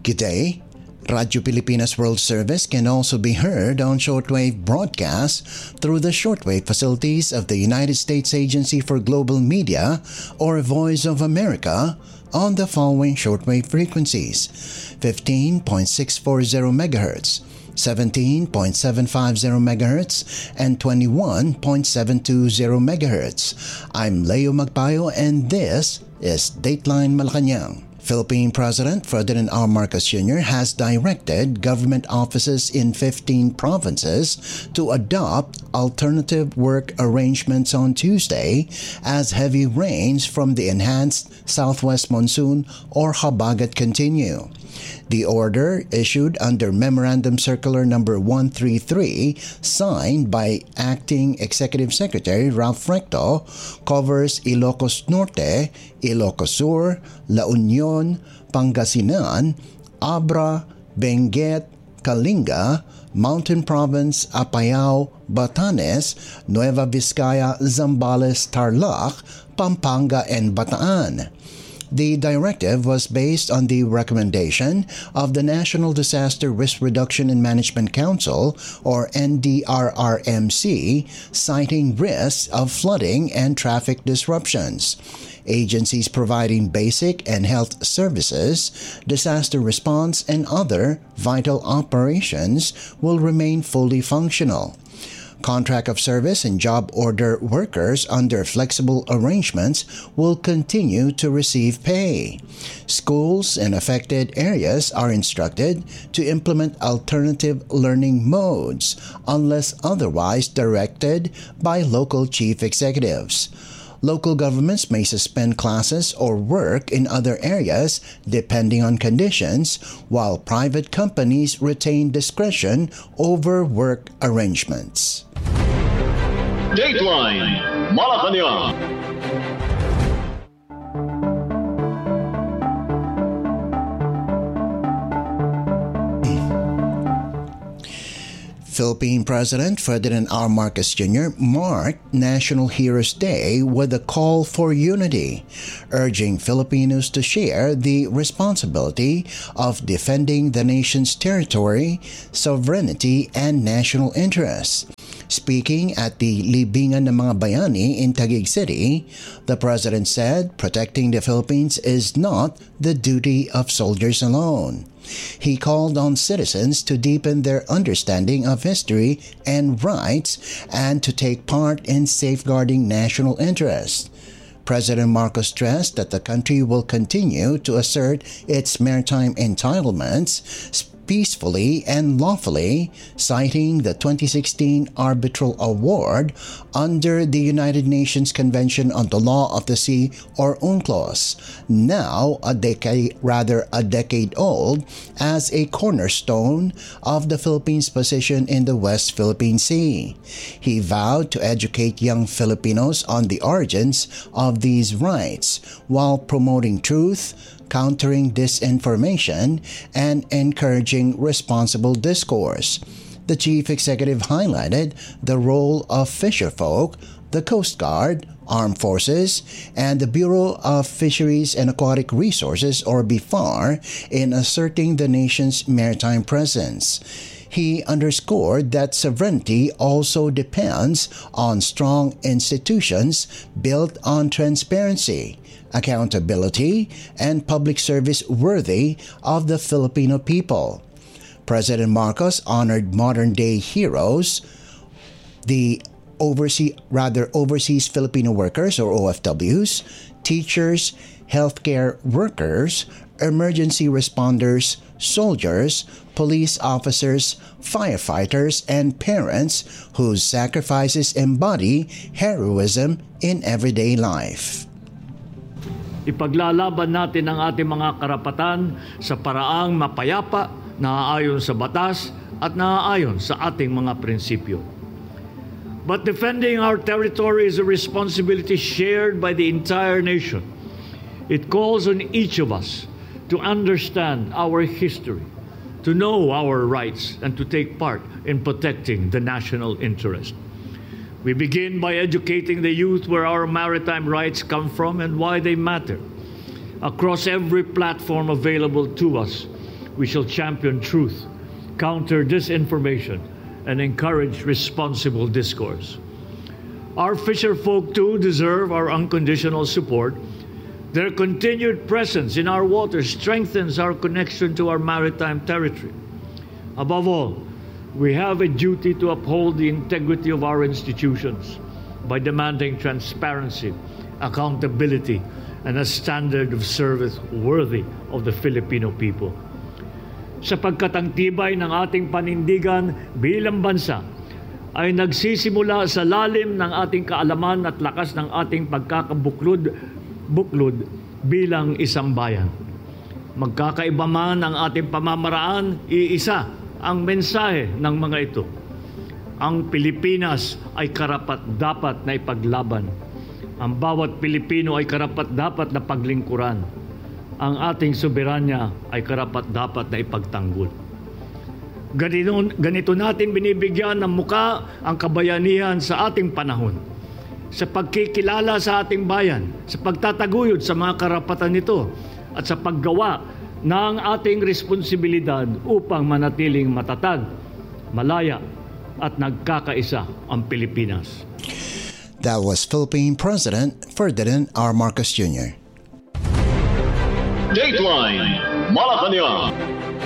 Good day. Radio Pilipinas World Service can also be heard on shortwave broadcasts through the shortwave facilities of the United States Agency for Global Media or Voice of America on the following shortwave frequencies: 15.640 MHz, 17.750 MHz, and 21.720 MHz. I'm Leo Magpayo and this is Dateline Malacanang. Philippine President Ferdinand R. Marcos Jr. has directed government offices in 15 provinces to adopt alternative work arrangements on Tuesday as heavy rains from the enhanced southwest monsoon or habagat continue. The order, issued under Memorandum Circular Number 133, signed by Acting Executive Secretary Ralph Recto, covers Ilocos Norte, Ilocos Sur, La Union, Pangasinan, Abra, Benguet, Kalinga, Mountain Province, Apayao, Batanes, Nueva Vizcaya, Zambales, Tarlac, Pampanga, and Bataan. The directive was based on the recommendation of the National Disaster Risk Reduction and Management Council, or NDRRMC, citing risks of flooding and traffic disruptions. Agencies providing basic and health services, disaster response, and other vital operations will remain fully functional. Contract of service and job order workers under flexible arrangements will continue to receive pay. Schools in affected areas are instructed to implement alternative learning modes unless otherwise directed by local chief executives. Local governments may suspend classes or work in other areas depending on conditions, while private companies retain discretion over work arrangements. Dateline Malacanang. Philippine President Ferdinand R. Marcos Jr. marked National Heroes Day with a call for unity, urging Filipinos to share the responsibility of defending the nation's territory, sovereignty, and national interests. Speaking at the Libingan ng mga Bayani in Taguig City, the President said protecting the Philippines is not the duty of soldiers alone. He called on citizens to deepen their understanding of history and rights and to take part in safeguarding national interests. President Marcos stressed that the country will continue to assert its maritime entitlements peacefully and lawfully, citing the 2016 Arbitral Award under the United Nations Convention on the Law of the Sea, or UNCLOS, now a decade old, as a cornerstone of the Philippines' position in the West Philippine Sea. He vowed to educate young Filipinos on the origins of these rights while promoting truth, countering disinformation, and encouraging responsible discourse. The chief executive highlighted the role of fisherfolk, the Coast Guard, Armed Forces, and the Bureau of Fisheries and Aquatic Resources, or BIFAR, in asserting the nation's maritime presence. He underscored that sovereignty also depends on strong institutions built on transparency, accountability, and public service worthy of the Filipino people. President Marcos honored modern-day heroes, the overseas Filipino workers, or OFWs, teachers, healthcare workers, emergency responders, soldiers, police officers, firefighters, and parents whose sacrifices embody heroism in everyday life. Ipaglalaban natin ang ating mga karapatan sa paraang mapayapa, naaayon sa batas at naaayon sa ating mga prinsipyo. But defending our territory is a responsibility shared by the entire nation. It calls on each of us to understand our history, to know our rights, and to take part in protecting the national interest. We begin by educating the youth where our maritime rights come from and why they matter. Across every platform available to us, we shall champion truth, counter disinformation, and encourage responsible discourse. Our fisherfolk too deserve our unconditional support. Their continued presence in our waters strengthens our connection to our maritime territory. Above all, we have a duty to uphold the integrity of our institutions by demanding transparency, accountability, and a standard of service worthy of the Filipino people. Sapagkat ang tibay ng ating panindigan bilang bansa ay nagsisimula sa lalim ng ating kaalaman at lakas ng ating pagkakabuklod bilang isang bayan. Magkakaiba man ang ating pamamaraan, iisa ang mensahe ng mga ito. Ang Pilipinas ay karapat-dapat na ipaglaban. Ang bawat Pilipino ay karapat-dapat na paglingkuran. Ang ating soberanya ay karapat-dapat na ipagtanggol. Ganito natin binibigyan ng muka ang kabayanihan sa ating panahon. Sa pagkikilala sa ating bayan, sa pagtataguyod sa mga karapatan nito, at sa paggawa ng ating responsibilidad upang manatiling matatag, malaya, at nagkakaisa ang Pilipinas. That was Philippine President Ferdinand R. Marcos Jr. Dateline Malacanang.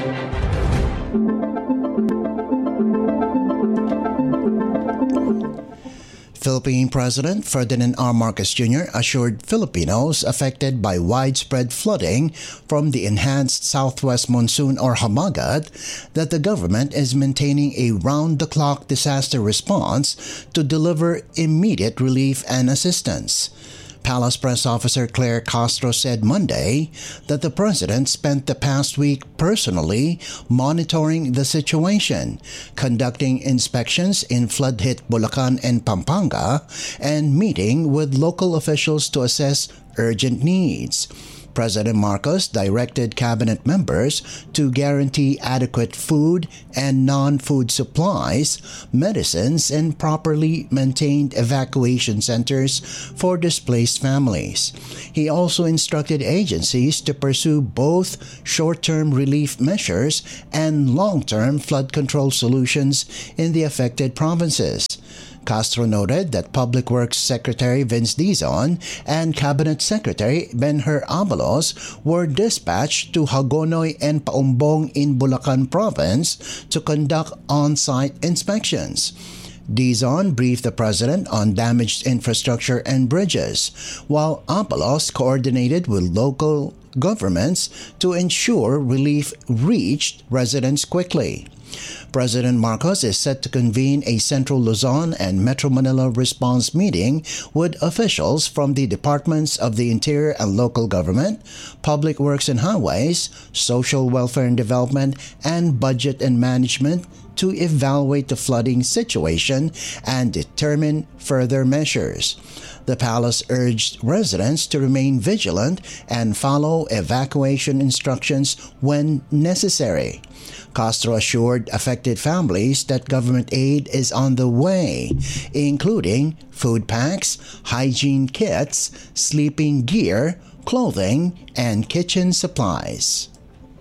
Philippine President Ferdinand R. Marcos Jr. assured Filipinos affected by widespread flooding from the enhanced southwest monsoon or Hamagat that the government is maintaining a round-the-clock disaster response to deliver immediate relief and assistance. Palace Press Officer Claire Castro said Monday that the president spent the past week personally monitoring the situation, conducting inspections in flood-hit Bulacan and Pampanga, and meeting with local officials to assess urgent needs. President Marcos directed cabinet members to guarantee adequate food and non-food supplies, medicines, and properly maintained evacuation centers for displaced families. He also instructed agencies to pursue both short-term relief measures and long-term flood control solutions in the affected provinces. Castro noted that Public Works Secretary Vince Dizon and Cabinet Secretary Benher Abalos were dispatched to Hagonoy and Paumbong in Bulacan Province to conduct on-site inspections. Dizon briefed the president on damaged infrastructure and bridges, while Abalos coordinated with local governments to ensure relief reached residents quickly. President Marcos is set to convene a Central Luzon and Metro Manila response meeting with officials from the Departments of the Interior and Local Government, Public Works and Highways, Social Welfare and Development, and Budget and Management to evaluate the flooding situation and determine further measures. The palace urged residents to remain vigilant and follow evacuation instructions when necessary. Castro assured affected families that government aid is on the way, including food packs, hygiene kits, sleeping gear, clothing, and kitchen supplies.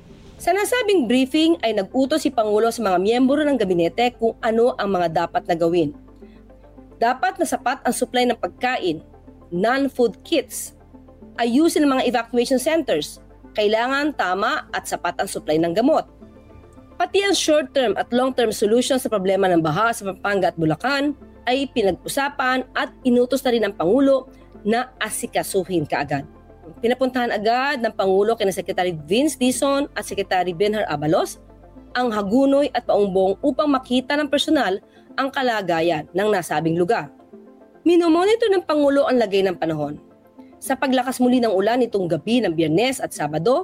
Sa nasabing briefing ay nag-utos si Pangulo sa mga miyembro ng gabinete kung ano ang mga dapat na gawin. Dapat na sapat ang supply ng pagkain, non-food kits, ayusin ang mga evacuation centers, kailangan tama at sapat ang supply ng gamot. Pati ang short-term at long-term solution sa problema ng baha sa Pampanga at Bulacan ay pinag-usapan at inutos na rin ng Pangulo na asikasuhin kaagad. Pinapuntahan agad ng Pangulo kina Secretary Vince Dizon at Secretary Benher Abalos ang Hagonoy at Paumbong upang makita ng personal ang kalagayan ng nasabing lugar. Minomonitor ng Pangulo ang lagay ng panahon. Sa paglakas muli ng ulan nitong gabi ng Biyernes at Sabado,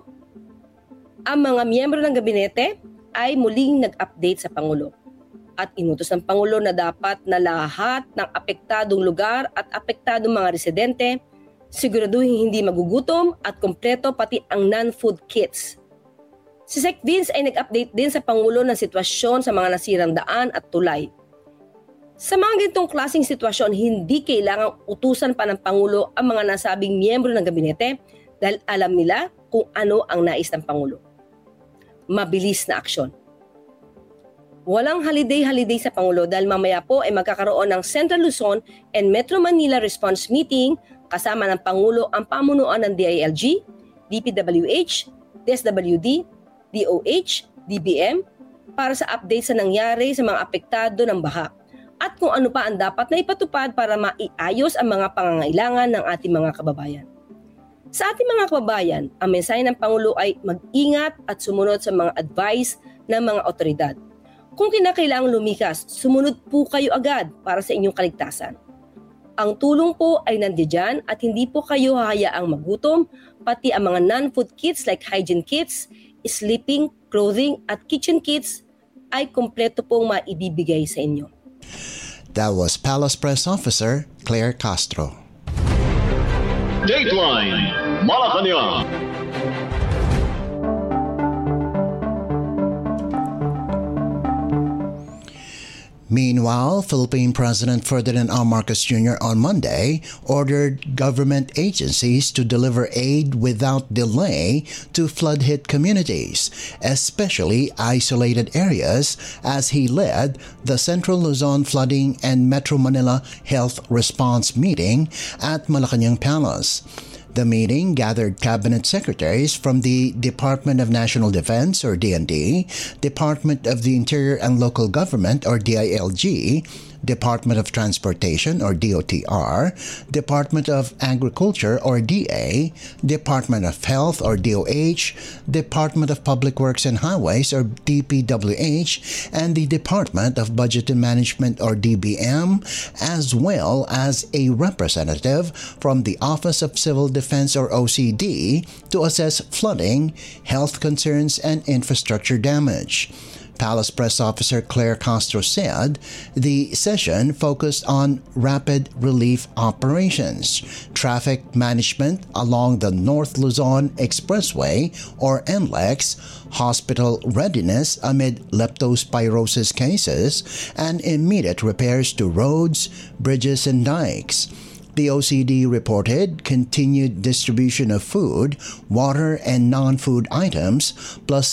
ang mga miyembro ng gabinete ay muling nag-update sa Pangulo at inutos ng Pangulo na dapat na lahat ng apektadong lugar at apektadong mga residente siguraduhin hindi magugutom at kompleto pati ang non-food kits. Si Sec Vince ay nag-update din sa Pangulo ng sitwasyon sa mga nasirang daan at tulay. Sa mga ganitong klaseng sitwasyon, hindi kailangang utusan pa ng Pangulo ang mga nasabing miyembro ng gabinete dahil alam nila kung ano ang nais ng Pangulo. mabilis na aksyon. Walang holiday sa Pangulo dahil mamaya po ay magkakaroon ng Central Luzon and Metro Manila Response Meeting kasama ng Pangulo ang pamunuan ng DILG, DPWH, DSWD, DOH, DBM para sa update sa nangyari sa mga apektado ng baha at kung ano pa ang dapat na ipatupad para maiayos ang mga pangangailangan ng ating mga kababayan. Sa ating mga kababayan, ang mensahe ng Pangulo ay mag-ingat at sumunod sa mga advice ng mga otoridad. Kung kinakailangang lumikas, sumunod po kayo agad para sa inyong kaligtasan. Ang tulong po ay nandiyan at hindi po kayo hahayaang magutom, pati ang mga non-food kits like hygiene kits, sleeping, clothing at kitchen kits ay kumpleto pong maibibigay sa inyo. That was Palace Press Officer Claire Castro. Dateline Malacanang. Meanwhile, Philippine President Ferdinand R. Marcos Jr. on Monday ordered government agencies to deliver aid without delay to flood-hit communities, especially isolated areas, as he led the Central Luzon Flooding and Metro Manila Health Response Meeting at Malacanang Palace. The meeting gathered cabinet secretaries from the Department of National Defense or DND, Department of the Interior and Local Government or DILG, Department of Transportation or DOTR, Department of Agriculture or DA, Department of Health or DOH, Department of Public Works and Highways or DPWH, and the Department of Budget and Management or DBM, as well as a representative from the Office of Civil Defense or OCD to assess flooding, health concerns, and infrastructure damage. Palace Press Officer Claire Castro said the session focused on rapid relief operations, traffic management along the North Luzon Expressway or NLEX, hospital readiness amid leptospirosis cases, and immediate repairs to roads, bridges, and dikes. The OCD reported continued distribution of food, water, and non-food items, plus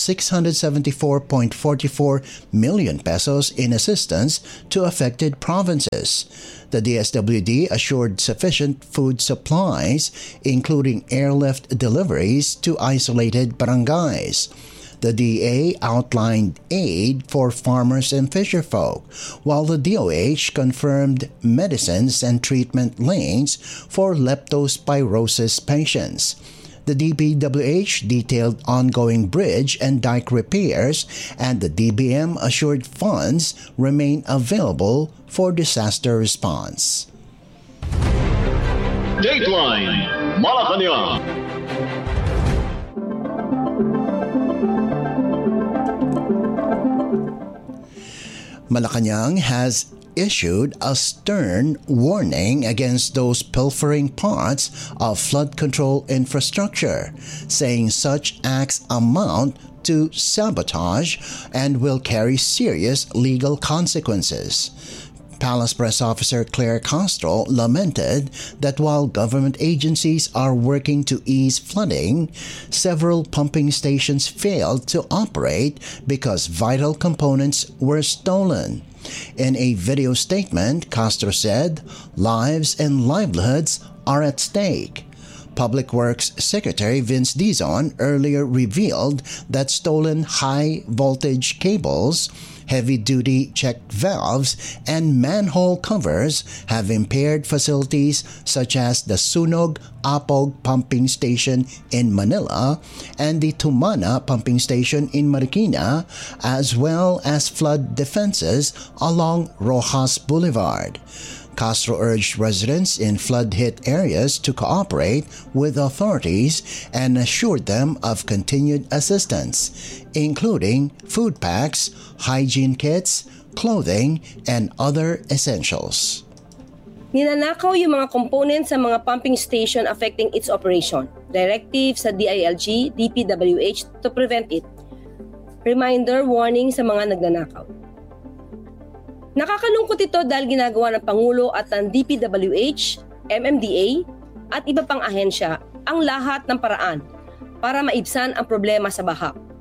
674.44 million pesos in assistance to affected provinces. The DSWD assured sufficient food supplies, including airlift deliveries to isolated barangays. The DA outlined aid for farmers and fisherfolk, while the DOH confirmed medicines and treatment lanes for leptospirosis patients. The DPWH detailed ongoing bridge and dike repairs, and the DBM assured funds remain available for disaster response. Dateline Malacanang. Malacanang has issued a stern warning against those pilfering parts of flood control infrastructure, saying such acts amount to sabotage and will carry serious legal consequences. Palace Press Officer Claire Castro lamented that while government agencies are working to ease flooding, several pumping stations failed to operate because vital components were stolen. In a video statement, Castro said, "Lives and livelihoods are at stake." Public Works Secretary Vince Dizon earlier revealed that stolen high-voltage cables, heavy-duty check valves, and manhole covers have impaired facilities such as the Sunog-Apog Pumping Station in Manila and the Tumana Pumping Station in Marikina, as well as flood defenses along Rojas Boulevard. Castro urged residents in flood-hit areas to cooperate with authorities and assured them of continued assistance, including food packs, hygiene kits, clothing, and other essentials. Ninanakaw yung mga components sa mga pumping station affecting its operation. Directive sa DILG, DPWH to prevent it. Reminder, warning sa mga nagnanakaw. Nakakalungkot ito dahil ginagawa ng Pangulo at ng DPWH, MMDA at iba pang ahensya ang lahat ng paraan para maibsan ang problema sa baha.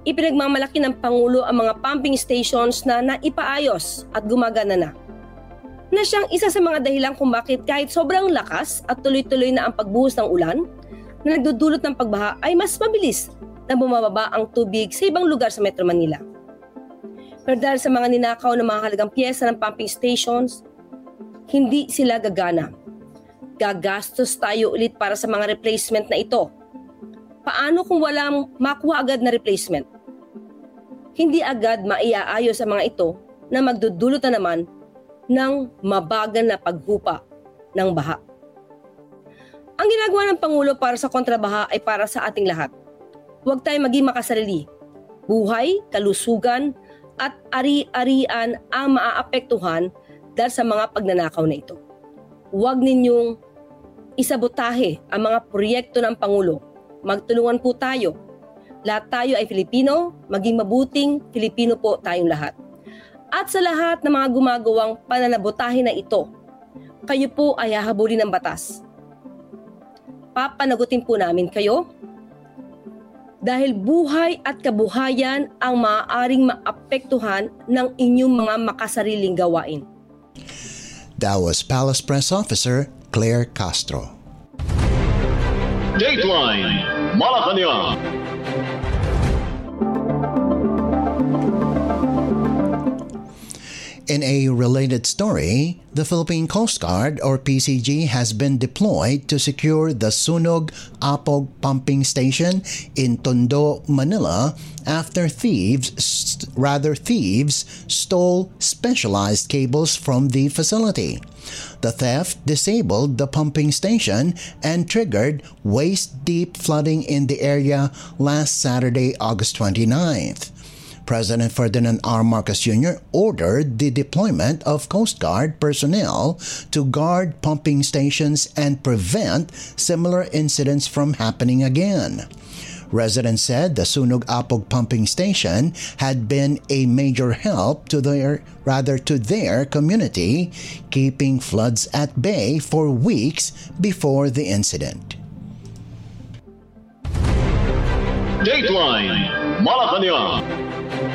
Ipinagmamalaki ng Pangulo ang mga pumping stations na naipaayos at gumagana na siyang isa sa mga dahilan kung bakit kahit sobrang lakas at tuloy-tuloy na ang pagbuhos ng ulan na nagdudulot ng pagbaha ay mas mabilis na bumababa ang tubig sa ibang lugar sa Metro Manila. Pero dahil sa mga ninakaw ng mga halagang piyesa ng pumping stations, hindi sila gagana. Gagastos tayo ulit para sa mga replacement na ito. Paano kung walang makuha agad na replacement? Hindi agad maiaayos ang mga ito na magdudulot na naman ng mabagal na paghupa ng baha. Ang ginagawa ng Pangulo para sa kontrabaha ay para sa ating lahat. Huwag tayong maging makasarili. Buhay, kalusugan, at ari-arian ang maaapektuhan dahil sa mga pagnanakaw na ito. Huwag ninyong isabotahe ang mga proyekto ng Pangulo. Magtulungan po tayo. Lahat tayo ay Filipino, maging mabuting Filipino po tayong lahat. At sa lahat ng mga gumagawang pananabotahe na ito, kayo po ay hahabulin ng batas. Papanagutin po namin kayo dahil buhay at kabuhayan ang maaaring maapektuhan ng inyong mga makasariling gawain. That was Palace Press Officer Claire Castro. Dateline Malacanang. In a related story, the Philippine Coast Guard, or PCG, has been deployed to secure the Sunog Apog pumping station in Tondo, Manila, after thieves stole specialized cables from the facility. The theft disabled the pumping station and triggered waist-deep flooding in the area last Saturday, August 29th. President Ferdinand R. Marcos Jr. ordered the deployment of Coast Guard personnel to guard pumping stations and prevent similar incidents from happening again. Residents said the Sunog Apog pumping station had been a major help to their community, keeping floods at bay for weeks before the incident. Dateline Malacanang.